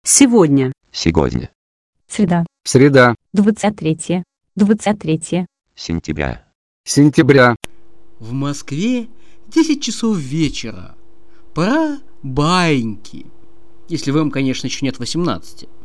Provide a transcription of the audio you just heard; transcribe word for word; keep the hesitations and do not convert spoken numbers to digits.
Сегодня. Сегодня. Среда. Среда. двадцать третье. двадцать третье. Сентября. Сентября. В Москве десять часов вечера. Пора баиньки. Если вам, конечно, еще нет восемнадцати.